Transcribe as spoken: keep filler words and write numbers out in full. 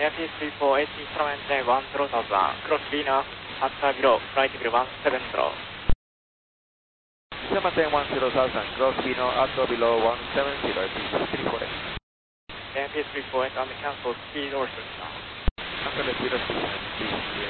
Airfield three four eight instrument one zero thousand, cross Venus, after below, flight level one seven zero. seven ten one zero thousand, cross Vino, after below one seven zero, Airfield three four eight. Airfield three four eight and cancel speed also. Cancel the zero six, please.